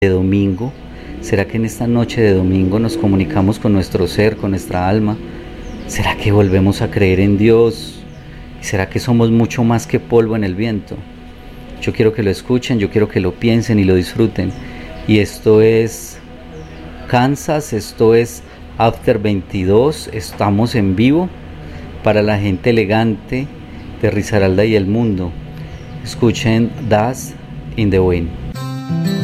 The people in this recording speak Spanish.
de domingo? ¿Será que en esta noche de domingo nos comunicamos con nuestro ser, con nuestra alma? ¿Será que volvemos a creer en Dios? ¿Será que somos mucho más que polvo en el viento? Yo quiero que lo escuchen, yo quiero que lo piensen y lo disfruten. Y esto es Kansas, esto es After 22, estamos en vivo para la gente elegante de Risaralda y el mundo. Escuchen Das in the Wind.